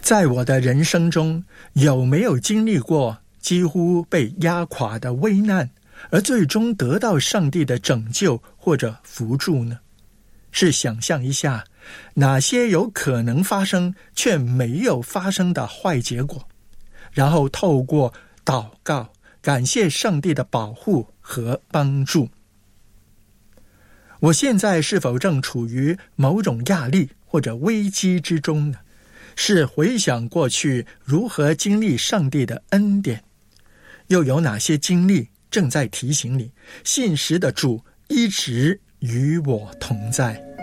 在我的人生中，有没有经历过几乎被压垮的危难，而最终得到上帝的拯救或者扶助呢？是想象一下哪些有可能发生却没有发生的坏结果，然后透过祷告感谢上帝的保护和帮助。我现在是否正处于某种压力或者危机之中呢？是回想过去如何经历上帝的恩典，又有哪些经历正在提醒你，信实的主一直与我同在。